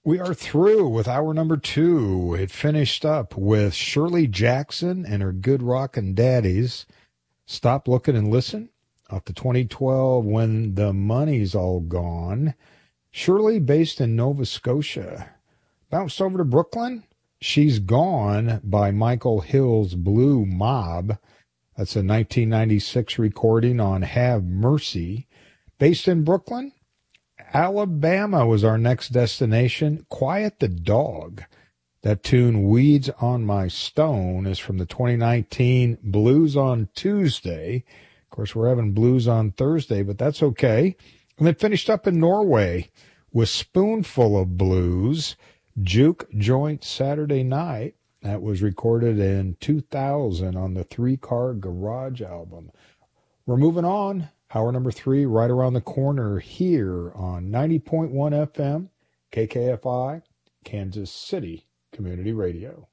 We are through with hour number 2. It finished up with Shirley Jackson and her Good Rockin' Daddies. Stop, Looking, and Listen. Off the 2012 When the Money's All Gone. Shirley, based in Nova Scotia. Bounced over to Brooklyn. She's Gone by Michael Hill's Blue Mob. That's a 1996 recording on Have Mercy. Based in Brooklyn. Alabama was our next destination. Quiet the Dog. That tune, Weeds on My Stone, is from the 2019 Blues on Tuesday. Of course, we're having blues on Thursday, but that's okay. And then finished up in Norway with Spoonful of Blues, Juke Joint Saturday Night. That was recorded in 2000 on the Three Car Garage album. We're moving on. Hour number 3 right around the corner here on 90.1 FM, KKFI, Kansas City Community Radio.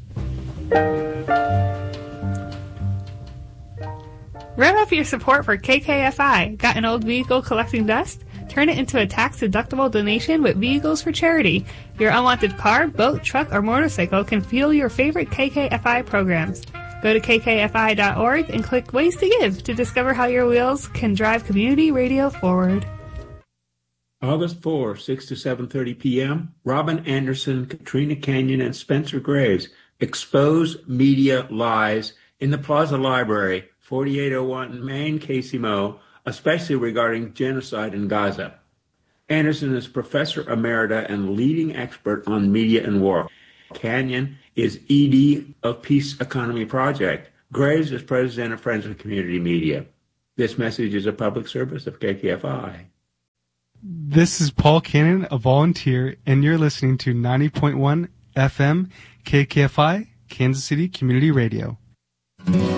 Rev up your support for KKFI. Got an old vehicle collecting dust? Turn it into a tax-deductible donation with Vehicles for Charity. Your unwanted car, boat, truck, or motorcycle can fuel your favorite KKFI programs. Go to kkfi.org and click Ways to Give to discover how your wheels can drive community radio forward. August 4, 6 to 7:30 p.m., Robin Anderson, Katrina Canyon, and Spencer Graves expose media lies in the Plaza Library, 4801 Main, Casey Mo, especially regarding genocide in Gaza. Anderson is Professor Emerita and leading expert on media and war. Canyon is ED of Peace Economy Project. Graves is president of Friends of Community Media. This message is a public service of KKFI. This is Paul Cannon, a volunteer, and you're listening to 90.1 FM KKFI, Kansas City Community Radio.